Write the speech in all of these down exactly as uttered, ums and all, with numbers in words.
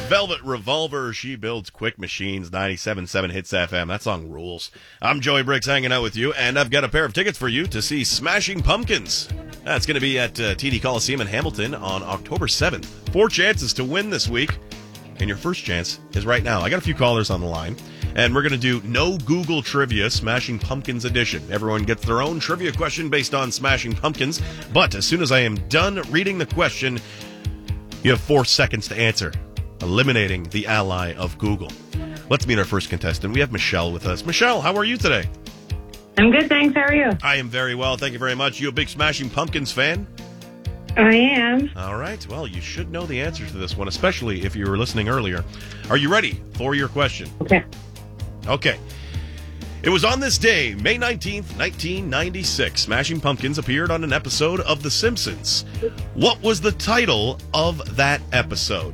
Velvet Revolver, She Builds Quick Machines, ninety-seven point seven Hits F M. That song rules. I'm Joey Briggs hanging out with you, and I've got a pair of tickets for you to see Smashing Pumpkins. That's going to be at uh, T D Coliseum in Hamilton on October seventh. Four chances to win this week, and your first chance is right now. I got a few callers on the line, and we're going to do No Google Trivia, Smashing Pumpkins edition. Everyone gets their own trivia question based on Smashing Pumpkins, but as soon as I am done reading the question, you have four seconds to answer, eliminating the ally of Google. Let's meet our first contestant. We have Michelle with us. Michelle, how are you today? I'm good, thanks. How are you? I am very well. Thank you very much. You a big Smashing Pumpkins fan? I am. All right. Well, you should know the answer to this one, especially if you were listening earlier. Are you ready for your question? Okay. Okay. It was on this day, May nineteenth, nineteen ninety-six, Smashing Pumpkins appeared on an episode of The Simpsons. What was the title of that episode?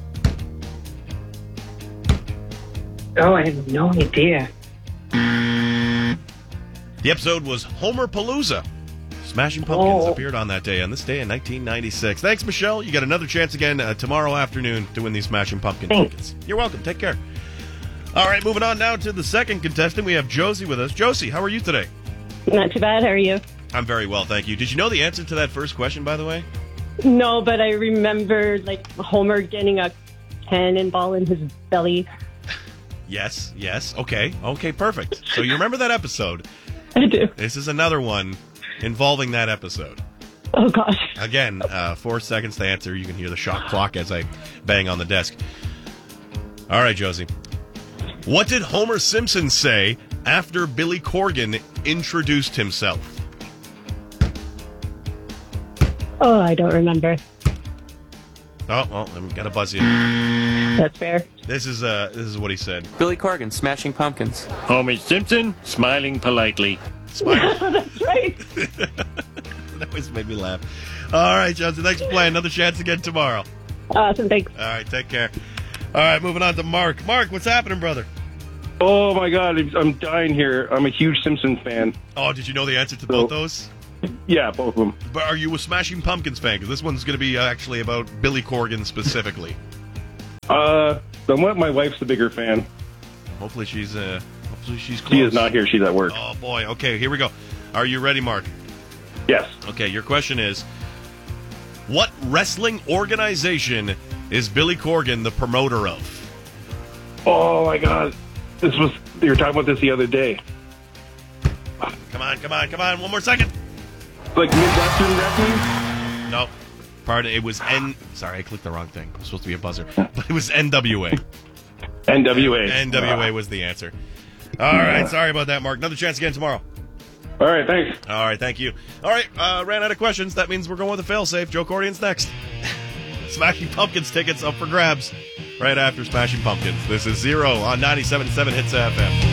Oh, I have no idea. The episode was Homer Palooza. Smashing Pumpkins Oh. appeared on that day, on this day in nineteen ninety-six. Thanks, Michelle. You got another chance again uh, tomorrow afternoon to win these Smashing Pumpkin Thanks. tickets. You're welcome. Take care. All right, moving on now to the second contestant. We have Josie with us. Josie, how are you today? Not too bad. How are you? I'm very well, thank you. Did you know the answer to that first question, by the way? No, but I remember like Homer getting a cannonball in his belly. Yes, yes. Okay, okay, perfect. So you remember that episode. I do. This is another one involving that episode. Oh gosh. Again, uh, four seconds to answer. You can hear the shot clock as I bang on the desk. All right, Josie. What did Homer Simpson say after Billy Corgan introduced himself? Oh, I don't remember. Oh, well, I've got to buzz you. That's fair. This is uh, this is what he said. Billy Corgan, Smashing Pumpkins. Homer Simpson, smiling politely. Smile. That's right. That always made me laugh. All right, Josie, thanks for playing. Another chance again tomorrow. Awesome. Thanks. All right, take care. All right, moving on to Mark. Mark, what's happening, brother? Oh, my God. I'm dying here. I'm a huge Simpsons fan. Oh, did you know the answer to both those? Yeah, both of them. But are you a Smashing Pumpkins fan? Because this one's going to be uh, actually about Billy Corgan specifically. Uh, somewhat, my wife's the bigger fan. Hopefully she's uh, hopefully she's close. She is not here. She's at work. Oh, boy. Okay, here we go. Are you ready, Mark? Yes. Okay, your question is, what wrestling organization is Billy Corgan the promoter of? Oh, my God. This was, you were talking about this the other day. Come on, come on, come on. One more second. Like Midwestern wrestling? No. Pardon, it was N... Sorry, I clicked the wrong thing. It was supposed to be a buzzer. But it was N W A. N W A. N W A was the answer. All right, sorry about that, Mark. Another chance again tomorrow. All right, thanks. All right, thank you. All right, uh, ran out of questions. That means we're going with a failsafe. Joe Cordian's next. Smashing Pumpkins tickets up for grabs right after Smashing Pumpkins. This is Zero on ninety-seven point seven Hits F M.